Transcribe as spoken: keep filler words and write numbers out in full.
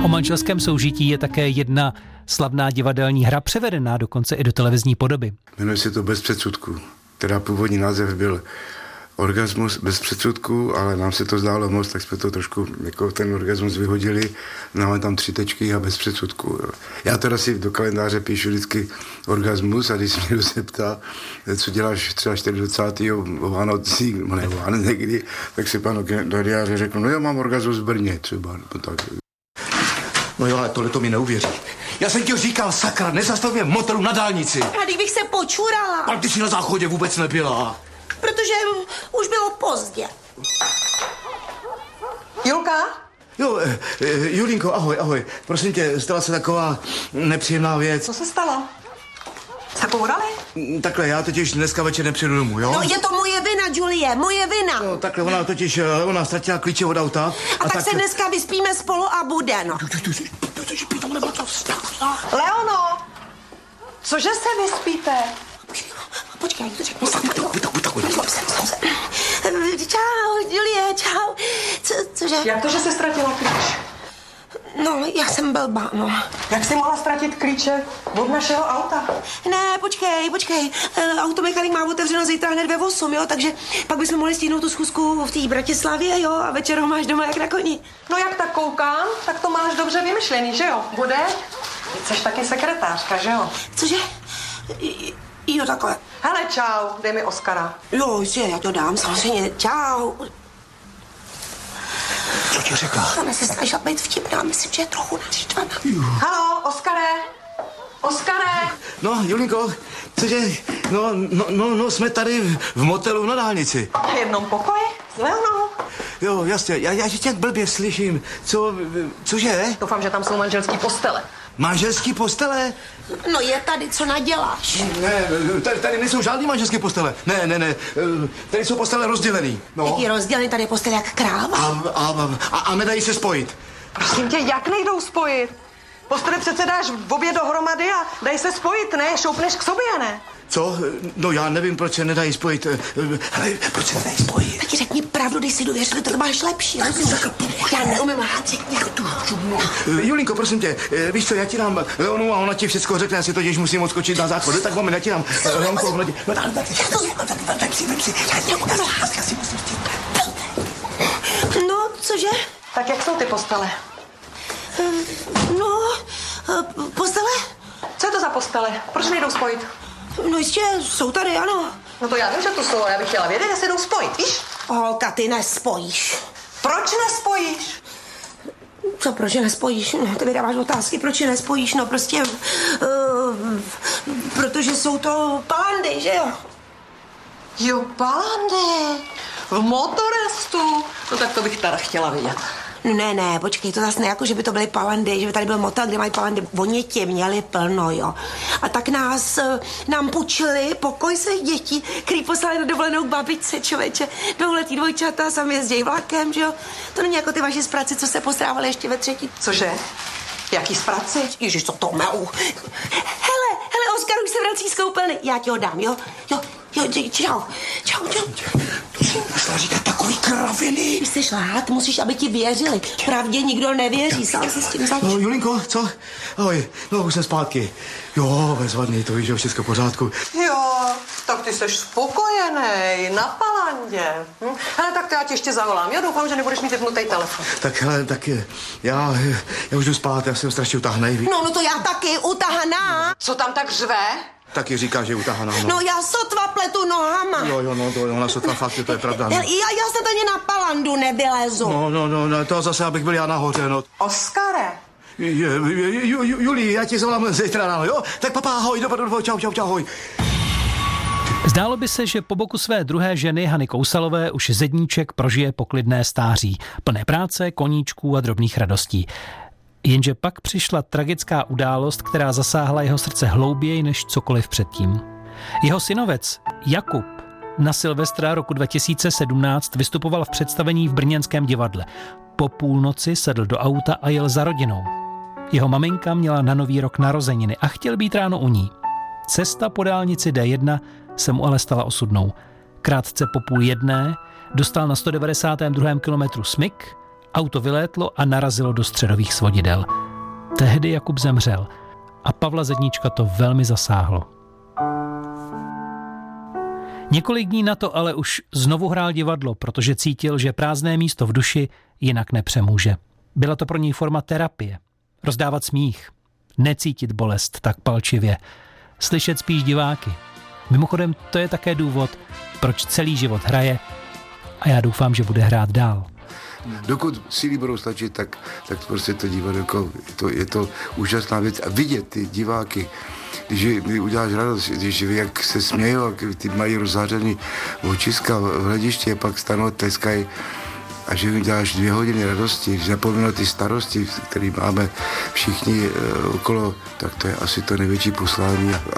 O manželském soužití je také jedna slavná divadelní hra, převedená dokonce i do televizní podoby. Jmenuje se to Bez předsudků, teda původní název byl Orgasmus bez předsudků, ale nám se to zdálo moc, tak jsme to trošku jako ten orgasmus vyhodili. Máme tam tři tečky a bez předsudků. Já teda si do kalendáře píšu vždycky orgasmus a když se mě zeptá, co děláš třeba čtyřicátého o Vánocí, nebo Vánoc někdy, tak si panu do diáře řeknu, no já mám orgasmus v Brně třeba, nebo tak. No jo, ale tohle to mi neuvěří. Já jsem ti říkal, sakra, nezastav mě motoru na dálnici. A kdybych se počurala. Ale ty si na záchodě vůbec nebyla. Protože už bylo pozdě. Julka? Jo, e, e, Julínko, ahoj, ahoj. Prosím tě, stala se taková nepříjemná věc. Co se stalo? Zakourali? Takhle, já totiž dneska večer nepřijdu domů, jo? No je to moje vina, Julie, moje vina. No takhle, ona totiž, ona ztratila klíče od auta. A, a tak, tak se dneska vyspíme spolu a bude, no. Leono, cože se vyspíte? Počkej, to řeknu sama. Čau, Julie, čau. Co, cože? Jak to, že se ztratila klíč? No, já jsem blbá, no. Jak jsi mohla ztratit klíče od našeho auta? Ne, počkej, počkej. Automechanik má otevřeno zítra hned ve osm, jo, takže pak bychom mohli stihnout tu schůzku v té Bratislavě, jo, a večer ho máš doma jak na koni. No jak tak koukám, tak to máš dobře vymyšlený, že jo? Bude? Ty jsi taky sekretářka, že jo? Cože? Jo, takhle. Hele, čau, dej mi Oskara. Jo, jistě, já to dám, samozřejmě. Čau. Co ti řekla? Ona se snažila být vtipná, myslím, že je trochu naštvaná. Halo, Oskare? Oskare? No, Julínko, cože, no, no, no, no, jsme tady v motelu na dálnici. V jednom pokoji? S Leonou? Jo, jasně, já, já tě blbě slyším. Co, cože? Doufám, že tam jsou manželský postele. Manželský postele? No je tady, co naděláš? Ne, tady, tady nejsou žádný manželské postele. Ne, ne, ne, tady jsou postele rozdělený. No. Jaký rozdělený, tady je postel jak kráva. A, a, a, a nedají se spojit. Prosím tě, jak nejdou spojit? Postele přece dáš v obě dohromady a dej se spojit, ne? Šoupneš k sobě, ne? Co? No já nevím, proč se nedají spojit. Hele, proč se nedají spojit? Taky řekni pravdu, když si důvěřili, to máš lepší, rozumíš? Já neumím lhát, řekni tu. Julínko, prosím tě, víš co, já ti dám Leonu a ona ti všechno řekne, já si totiž musím odskočit na záchod, tak moment, já ti dám Leonko, ona ti... No tak, tak, tak, tak si, vem si, já ti neumím lhát, já si musím s tím. No, cože? Tak jak jsou ty postele? No, postele? Co je to za postele? Proč nejdou spojit? No jistě, jsou tady, ano. No to já vím, že to jsou, já bych chtěla vědět, jestli jdou spojit, víš? Holka, ty nespojíš. Proč nespojíš? Co, proč je nespojíš? No, ty vydáváš otázky, proč je nespojíš? No prostě, uh, protože jsou to palandy, že jo? Jo, palandy. V motorestu. No tak to bych teda chtěla vidět. Ne, ne, počkej, to zase ne jako, že by to byly palandy, že by tady byl motel, kde mají palandy. Oni tě měli plno, jo. A tak nás, nám půjčili pokoj svých dětí, který poslali na dovolenou k babičce, člověče. Dvouletý dvojčata, sami jezdí vlakem, že jo. To není jako ty vaši z práce, co se postrávali ještě ve třetí. Cože? Jaký z práci? Ježiš, co to melu. Hele, hele, Oskar už se vrací z koupelny. Já ti ho dám, jo? Jo, jo, čau, čau, čau. To si musela říkat takový kraviny. Když chceš lhát, musíš, aby ti věřili. Pravdě nikdo nevěří, sám si s tím zač. No, Julinko, co? Ahoj, no už jsem zpátky. Jo, bezvadný, to víš, že všechno v pořádku. Jo, tak ty jsi spokojenej, na palandě. Hm? Hele, tak to já ti ještě zavolám. Já doufám, že nebudeš mít vypnutý telefon. Tak hele, tak já, já už jdu spát, já jsem strašně utahanej. No, no to já taky, utahaná. Co tam tak řve? Taky říká, že je utahaná, no. No já sotva pletu nohama. Jo, jo, no, to ona sotva fakt, to je pravda. No. Já, já se tady na palandu nevylezu. No, no, no, no, to zase, abych byl já nahoře, no. Oskare. Julii, já ti zavolám zítra ráno, jo? Tak papa, ahoj, dobro, dobro, čau, čau, čau, ahoj. Zdálo by se, že po boku své druhé ženy Hany Kousalové už Zedníček prožije poklidné stáří, plné práce, koníčků a drobných radostí. Jenže pak přišla tragická událost, která zasáhla jeho srdce hlouběji než cokoliv předtím. Jeho synovec Jakub na Silvestra roku dva tisíce sedmnáct vystupoval v představení v brněnském divadle. Po půlnoci sedl do auta a jel za rodinou. Jeho maminka měla na nový rok narozeniny a chtěl být ráno u ní. Cesta po dálnici D jedna se mu ale stala osudnou. Krátce po půl jedné dostal na sto devadesátém druhém kilometru smyk Auto vylétlo a narazilo do středových svodidel. Tehdy Jakub zemřel a Pavla Zedníčka to velmi zasáhlo. Několik dní na to ale už znovu hrál divadlo, protože cítil, že prázdné místo v duši jinak nepřemůže. Byla to pro něj forma terapie. Rozdávat smích, necítit bolest tak palčivě, slyšet spíš diváky. Mimochodem, to je také důvod, proč celý život hraje a já doufám, že bude hrát dál. Dokud síly budou stačit, tak, tak prostě to divadlo, jako, je, to, je to úžasná věc. A vidět ty diváky, když mi uděláš radost, když jak se smějí, jak ty mají rozzářený očiska v hledišti a pak stanou, tleskají a že mi děláš dvě hodiny radosti, že zapomíná ty starosti, které máme všichni okolo, tak to je asi to největší poslání a,